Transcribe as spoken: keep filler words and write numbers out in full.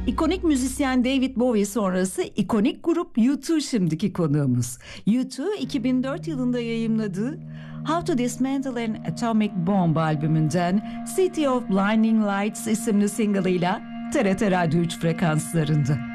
İkonik müzisyen David Bowie sonrası ikonik grup U iki şimdiki konuğumuz. U iki iki bin dört yılında yayımladığı How to Dismantle an Atomic Bomb albümünden City of Blinding Lights isimli single'ıyla T R T Radyo üç frekanslarında.